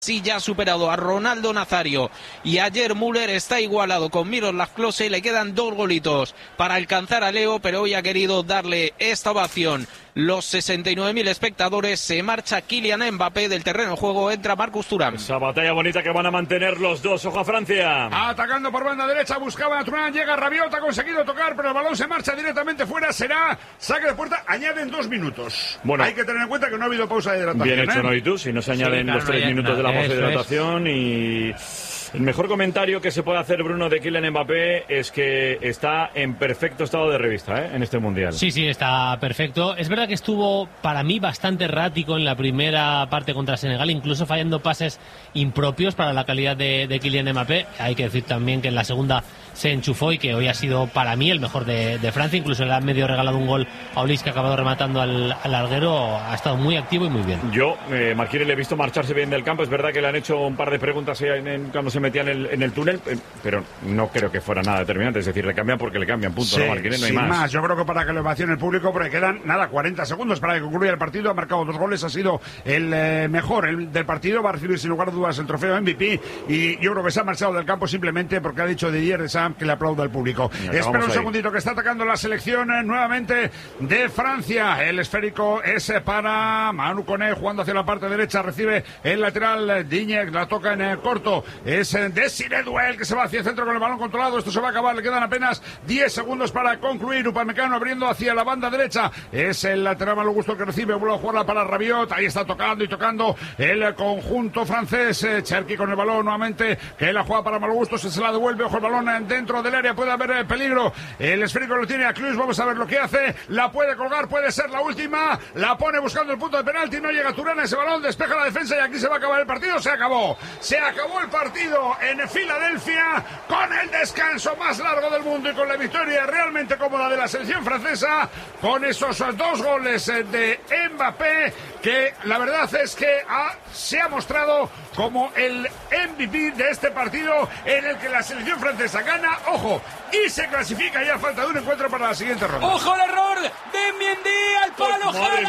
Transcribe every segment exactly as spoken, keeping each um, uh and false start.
Sí, ya ha superado a Ronaldo Nazario y ayer Müller está igualado con Miroslav Klose. Le quedan dos golitos para alcanzar a Leo, pero hoy ha querido darle esta ovación los sesenta y nueve mil espectadores. Se marcha Kylian Mbappé del terreno de juego, entra Marcus Thuram. Esa batalla bonita que van a mantener los dos. Ojo a Francia. Atacando por banda derecha, buscaba a Thuram, llega Rabiot, ha conseguido tocar, pero el balón se marcha directamente fuera. Será saque de puerta, añaden dos minutos. Bueno, hay que tener en cuenta que no ha habido pausa de hidratación. Bien hecho, ¿eh? ¿no? Y tú, si no se añaden sí, claro, los tres no minutos de la pausa de hidratación. Es. Y el mejor comentario que se puede hacer, Bruno, de Kylian Mbappé es que está en perfecto estado de revista, ¿eh? En este Mundial. Sí, sí, está perfecto. Es verdad que estuvo, para mí, bastante errático en la primera parte contra Senegal, incluso fallando pases impropios para la calidad de, de Kylian Mbappé. Hay que decir también que en la segunda se enchufó y que hoy ha sido, para mí, el mejor de, de Francia. Incluso le ha medio regalado un gol a Olís, que ha acabado rematando al, al larguero. Ha estado muy activo y muy bien. Yo, eh, Marquinhos, le he visto marcharse bien del campo. Es verdad que le han hecho un par de preguntas en, en, cuando se metía en el, en el túnel, pero no creo que fuera nada determinante. Es decir, le cambian porque le cambian, punto. Sí, ¿no, Marquinhos? No hay sin más. más. Yo creo que para que lo evacíe el público, porque quedan, nada, cuarenta segundos para que concluya el partido. Ha marcado dos goles, ha sido el eh, mejor el del partido. Va a recibir, sin lugar a dudas, el trofeo M V P. Y yo creo que se ha marchado del campo simplemente porque ha dicho Didier Deschamps que le aplauda al público. Espera un ahí. segundito, que está atacando la selección eh, nuevamente de Francia. El esférico es eh, para Manu Koné, jugando hacia la parte derecha. Recibe el lateral eh, Diñez, la toca en eh, corto. Es eh, Desiré Doué, que se va hacia el centro con el balón controlado. Esto se va a acabar, le quedan apenas diez segundos para concluir. Upamecano abriendo hacia la banda derecha. Es el lateral Malo Gusto que recibe, vuelve a jugarla para Rabiot. Ahí está tocando y tocando el conjunto francés. eh, Cherki con el balón nuevamente, que la juega para Malo Gusto, se, se la devuelve. Ojo, el balón eh, dentro del área, puede haber eh, peligro. El esférico lo tiene a Klose, vamos a ver lo que hace. La puede colgar, puede ser la última. La pone buscando el punto de penalti, no llega Turán a ese balón, despeja la defensa y aquí se va a acabar el partido. Se acabó, se acabó el partido en Filadelfia con el descanso más largo del mundo y con la victoria realmente cómoda de la selección francesa, con esos dos goles de Mbappé, que la verdad es que ha, se ha mostrado como el M V P de este partido, en el que la selección francesa gana, ojo, y se clasifica ya a falta de un encuentro para la siguiente ronda. ¡Ojo el error de Mendy al palo! Oh, ¡madre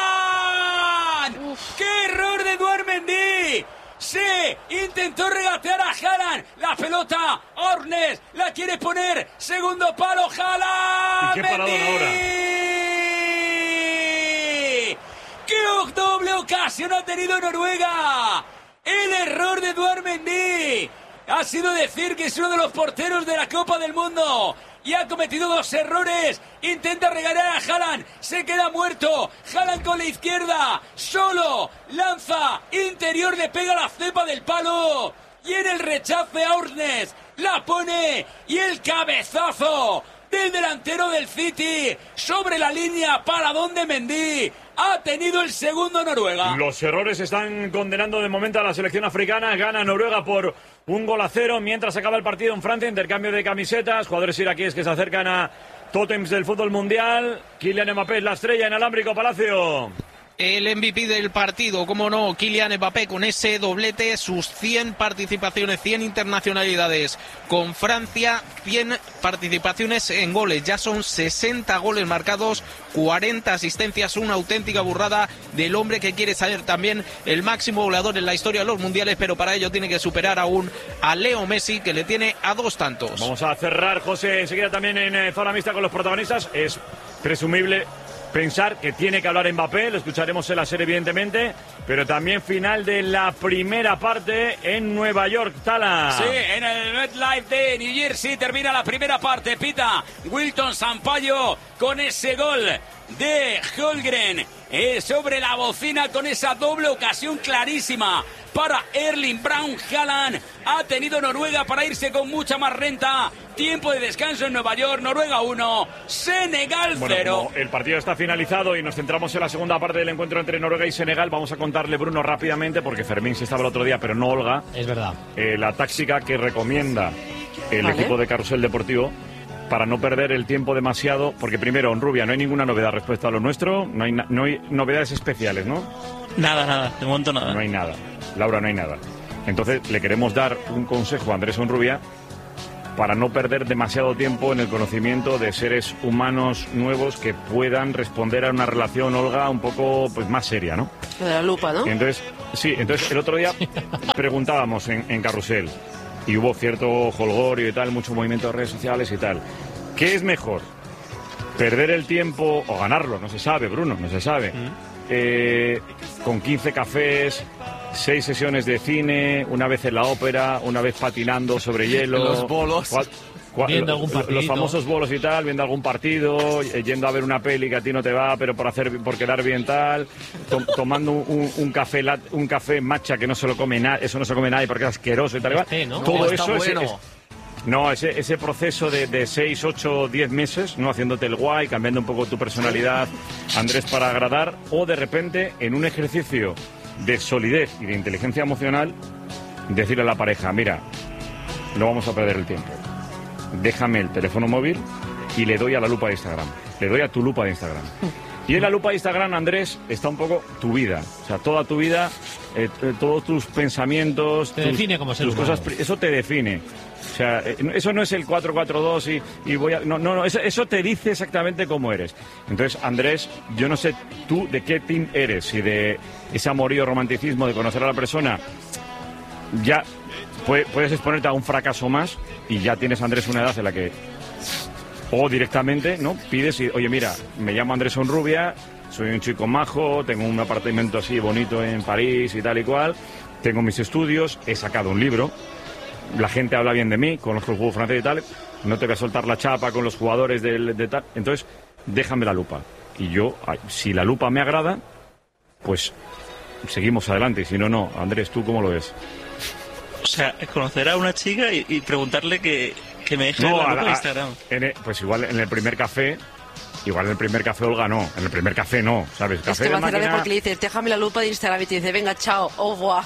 mía! ¡Qué error de Edouard Mendy! Se intentó regatear a Haaland, la pelota, Ornes la quiere poner, segundo palo, Haaland. ¿Y qué paradón ahora? ¡Qué doble ocasión ha tenido Noruega! El error de Edouard Mendy ha sido decir que es uno de los porteros de la Copa del Mundo y ha cometido dos errores. Intenta regatear a Haaland, se queda muerto. Haaland con la izquierda, solo, lanza, interior, le pega la cepa del palo y en el rechace a Ornes la pone y el cabezazo del delantero del City sobre la línea para donde Mendy ha tenido el segundo Noruega. Los errores están condenando de momento a la selección africana. Gana Noruega por un gol a cero mientras acaba el partido en Francia. Intercambio de camisetas, jugadores iraquíes que se acercan a tótems del fútbol mundial. Kylian Mbappé es la estrella en Alámbrico Palacio. El M V P del partido, como no, Kylian Mbappé con ese doblete, sus cien participaciones, cien internacionalidades con Francia, cien participaciones en goles, ya son sesenta goles marcados, cuarenta asistencias, una auténtica burrada del hombre que quiere ser también el máximo goleador en la historia de los mundiales, pero para ello tiene que superar aún a Leo Messi, que le tiene a dos tantos. Vamos a cerrar, José, enseguida también en eh, Zona Mixta con los protagonistas. Es presumible pensar que tiene que hablar Mbappé, lo escucharemos en la serie evidentemente, pero también final de la primera parte en Nueva York, Tala. Sí, en el MetLife de New Jersey termina la primera parte, pita Wilton Sampaio con ese gol de Holmgren eh, sobre la bocina con esa doble ocasión clarísima para Erling Braut Haaland. Ha tenido Noruega para irse con mucha más renta. Tiempo de descanso en Nueva York. Noruega uno, Senegal cero. Bueno, el partido está finalizado y nos centramos en la segunda parte del encuentro entre Noruega y Senegal. Vamos a contarle, Bruno, rápidamente, porque Fermín sí estaba el otro día, pero no Olga. Es verdad. Eh, la táctica que recomienda el ¿Vale? equipo de Carrusel Deportivo para no perder el tiempo demasiado, porque primero, en Rubia, no hay ninguna novedad respecto a lo nuestro, no hay, na- no hay novedades especiales, ¿no? Nada, nada, de momento nada. No hay nada. Laura, no hay nada. Entonces, le queremos dar un consejo a Andrés Onrubia para no perder demasiado tiempo en el conocimiento de seres humanos nuevos que puedan responder a una relación, Olga, un poco pues más seria, ¿no? Lo de la lupa, ¿no? Entonces, sí, entonces el otro día preguntábamos en, en Carrusel y hubo cierto jolgorio y tal, mucho movimiento de redes sociales y tal. ¿Qué es mejor? ¿Perder el tiempo o ganarlo? No se sabe, Bruno, no se sabe. Mm. Eh, con quince cafés, seis sesiones de cine, una vez en la ópera, una vez patinando sobre hielo. Los bolos. Cual, cual, viendo algún partidito. Los famosos bolos y tal, viendo algún partido, yendo a ver una peli que a ti no te va, pero por hacer por quedar bien tal, to, tomando un, un café un café matcha que no se lo come nadie, eso no se come nadie porque es asqueroso y tal. Este, ¿no? Todo no, eso bueno. es, es No, ese, ese proceso de, de seis, ocho, diez meses, ¿no? Haciéndote el guay, cambiando un poco tu personalidad, Andrés, para agradar, o de repente, en un ejercicio de solidez y de inteligencia emocional, decirle a la pareja, mira, no vamos a perder el tiempo. Déjame el teléfono móvil y le doy a la lupa de Instagram. Le doy a tu lupa de Instagram. Y en la lupa de Instagram, Andrés, está un poco tu vida. O sea, toda tu vida, eh, todos tus pensamientos... Te tus, define como ser tus humano. Cosas, eso te define. O sea, eso no es el cuatro cuatro dos y, y voy a... No, no, no eso, eso te dice exactamente cómo eres. Entonces, Andrés, yo no sé tú de qué team eres, si de ese amorío, romanticismo, de conocer a la persona, ya puede, puedes exponerte a un fracaso más y ya tienes, Andrés, una edad en la que... O directamente, ¿no? Pides y, oye, mira, me llamo Andrés Onrubia, soy un chico majo, tengo un apartamento así bonito en París y tal y cual, tengo mis estudios, he sacado un libro... La gente habla bien de mí, conozco el juego francés y tal, no te voy a soltar la chapa con los jugadores de, de tal. Entonces, déjame la lupa. Y yo, si la lupa me agrada, pues seguimos adelante. Y si no, no. Andrés, ¿tú cómo lo ves? O sea, conocer a una chica y, y preguntarle que, que me deje no, la lupa a, a, Instagram. En el, pues igual en el primer café... Igual en el primer café, Olga, no. En el primer café, no, ¿sabes? Café es que va a hacer máquina... porque le dices, déjame la lupa de Instagram y te dice, venga, chao, au revoir.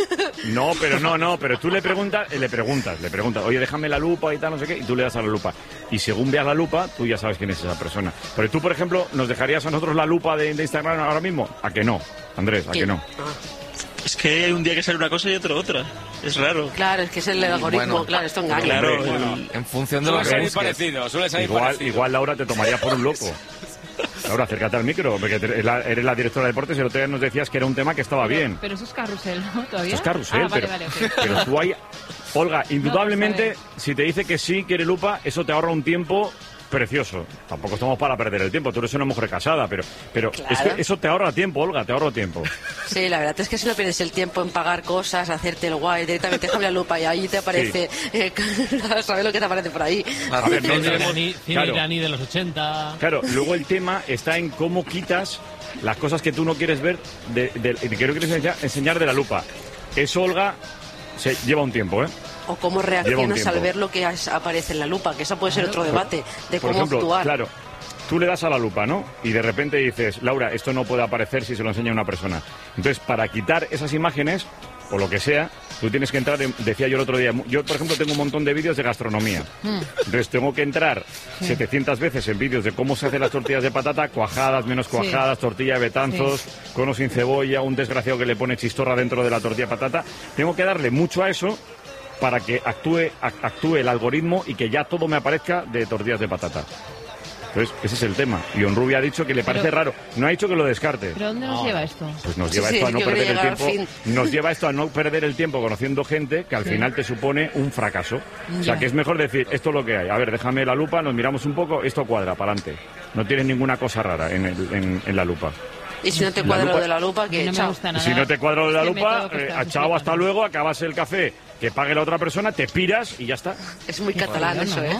No, pero no, no, pero tú le preguntas, le preguntas, le preguntas, oye, déjame la lupa y tal, no sé qué, y tú le das a la lupa. Y según veas la lupa, tú ya sabes quién es esa persona. Pero tú, por ejemplo, ¿nos dejarías a nosotros la lupa de, de Instagram ahora mismo? ¿A que no, Andrés? ¿A que no? Ah. Es que hay un día que sale una cosa y otro otra. Es raro. Claro, es que es el algoritmo, bueno, claro, esto engaña. Claro, bueno, el... en función de lo que suele busques. salir parecido, suele salir igual, parecido. Igual, Laura, te tomaría por un loco. Laura, acércate al micro, porque eres la, eres la directora de deportes y el otro día nos decías que era un tema que estaba pero, bien. Pero eso es carrusel, ¿no? ¿Todavía? Eso es carrusel, ah, pero, vale, vale, okay. pero tú ahí... Olga, indudablemente, no, si te dice que sí, quiere lupa, eso te ahorra un tiempo precioso. Tampoco estamos para perder el tiempo, tú eres una mujer casada, pero, pero claro. Es que eso te ahorra tiempo, Olga, te ahorra tiempo. Sí, la verdad es que si no pierdes el tiempo en pagar cosas, hacerte el guay, directamente déjame la lupa y ahí te aparece, sí. eh, ¿sabes lo que te aparece por ahí? A ver, no, cine iraní, cine claro. iraní de los ochenta. Claro, luego el tema está en cómo quitas las cosas que tú no quieres ver, de, de, de, que no quieres enseñar, enseñar de la lupa. Eso, Olga, se lleva un tiempo, ¿eh? O cómo reaccionas al ver lo que aparece en la lupa, que eso puede ser otro debate, de por cómo ejemplo, actuar. Claro, tú le das a la lupa, ¿no? Y de repente dices, Laura, esto no puede aparecer si se lo enseña a una persona. Entonces, para quitar esas imágenes, o lo que sea, tú tienes que entrar, en, decía yo el otro día, yo, por ejemplo, tengo un montón de vídeos de gastronomía. Mm. Entonces, tengo que entrar sí. setecientas veces en vídeos de cómo se hacen las tortillas de patata, cuajadas, menos cuajadas, sí. tortilla de betanzos, sí. con o sin cebolla, un desgraciado que le pone chistorra dentro de la tortilla de patata. Tengo que darle mucho a eso para que actúe, actúe el algoritmo y que ya todo me aparezca de tortillas de patata. Entonces, ese es el tema. Y Onrubia ha dicho que le parece pero, raro. No ha dicho que lo descarte. ¿Pero dónde nos no. lleva esto? Pues nos lleva sí, esto sí, a no perder el tiempo. Nos lleva esto a no perder el tiempo conociendo gente que al sí. final te supone un fracaso. Ya. O sea, que es mejor decir, esto es lo que hay. A ver, déjame la lupa, nos miramos un poco, esto cuadra, para adelante. No tienes ninguna cosa rara en, el, en, en la lupa. Y si no te cuadra lo de la lupa, que no me gusta nada. Si no te cuadra lo de la lupa, eh, a chao, hasta luego, acabas el café, que pague la otra persona, te piras y ya está. Es muy catalán eso, ¿no? ¿eh?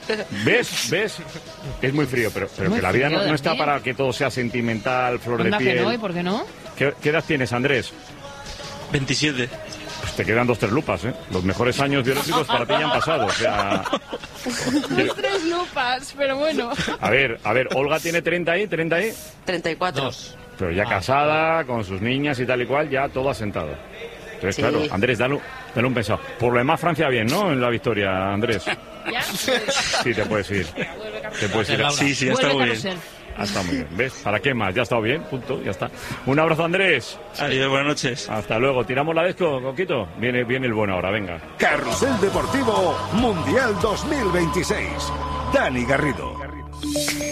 ¿Ves? ¿Ves? Es muy frío, pero, pero que la vida no, no está para que todo sea sentimental, flor Anda de piel. Que no, ¿y por qué no? ¿Qué, ¿Qué edad tienes, Andrés? veintisiete. Pues te quedan dos, tres lupas, ¿eh? Los mejores años biológicos para ti ya han pasado, o sea... Dos, tres lupas, pero bueno. A ver, a ver, Olga tiene treinta ahí, treinta ahí. treinta y cuatro. Dos. Pero ya ah, casada, con sus niñas y tal y cual, ya todo asentado. Entonces, sí. claro, Andrés, dale, dale un pensado. Por lo demás, Francia bien, ¿no? En la victoria, Andrés. ¿Ya? Sí, te puedes ir. Te puedes ir. Sí, sí, está muy bien. Ha estado muy bien. ¿Ves? ¿Para qué más? Ya ha estado bien. Punto. Ya está. Un abrazo, Andrés. Adiós, buenas noches. Hasta luego. Tiramos la desco, Coquito. Viene, viene el bueno ahora, venga. Carrusel Deportivo Mundial dos mil veintiséis. Dani Garrido.